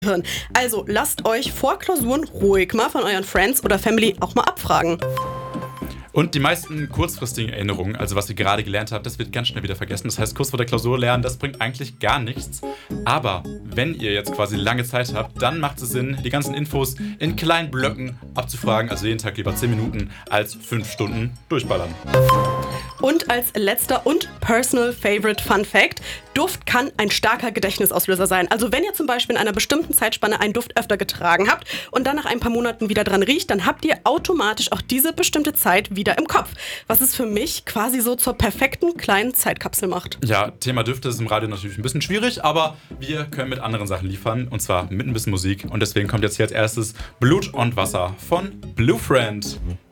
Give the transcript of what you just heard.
Hirn. Also lasst euch vor Klausuren ruhig mal von euren Friends oder Family auch mal abfragen. Und die meisten kurzfristigen Erinnerungen, also was ihr gerade gelernt habt, das wird ganz schnell wieder vergessen. Das heißt, kurz vor der Klausur lernen, das bringt eigentlich gar nichts. Aber wenn ihr jetzt quasi lange Zeit habt, dann macht es Sinn, die ganzen Infos in kleinen Blöcken abzufragen. Also jeden Tag lieber 10 Minuten als 5 Stunden durchballern. Und als letzter und personal favorite Fun Fact: Duft kann ein starker Gedächtnisauslöser sein. Also wenn ihr zum Beispiel in einer bestimmten Zeitspanne einen Duft öfter getragen habt und dann nach ein paar Monaten wieder dran riecht, dann habt ihr automatisch auch diese bestimmte Zeit wieder im Kopf. Was es für mich quasi so zur perfekten kleinen Zeitkapsel macht. Ja, Thema Düfte ist im Radio natürlich ein bisschen schwierig, aber wir können mit anderen Sachen liefern. Und zwar mit ein bisschen Musik. Und deswegen kommt jetzt hier als erstes Blut und Wasser von Blue Friend.